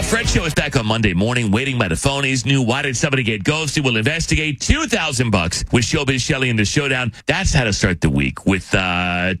Fred Show is back on Monday morning. Waiting by the phonies. New Why Did Somebody Get Ghosted? We'll investigate $2,000 with Showbiz Shelley in the Showdown. That's how to start the week with